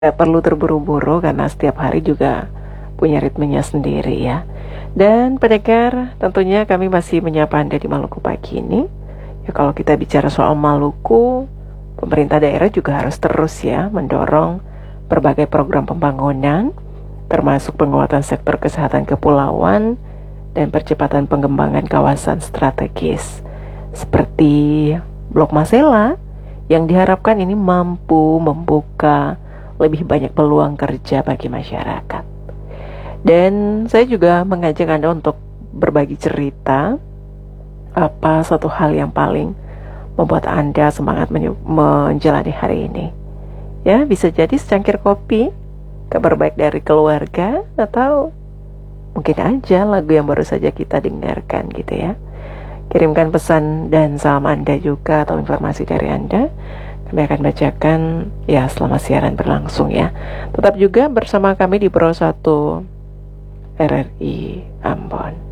Gak perlu terburu-buru karena setiap hari juga punya ritmenya sendiri ya. Dan pendengar, tentunya kami masih menyapa Anda di Maluku pagi ini. Ya, kalau kita bicara soal Maluku, pemerintah daerah juga harus terus ya mendorong berbagai program pembangunan, termasuk penguatan sektor kesehatan kepulauan dan percepatan pengembangan kawasan strategis seperti Blok Masela yang diharapkan ini mampu membuka lebih banyak peluang kerja bagi masyarakat. Dan saya juga mengajak Anda untuk berbagi cerita apa satu hal yang paling membuat Anda semangat menjalani hari ini. Ya, bisa jadi secangkir kopi, kabar baik dari keluarga, atau mungkin aja lagu yang baru saja kita dengarkan gitu ya. Kirimkan pesan dan salam Anda juga atau informasi dari Anda. Kami akan bacakan ya selama siaran berlangsung ya. Tetap juga bersama kami di Pro 1 RRI Ambon.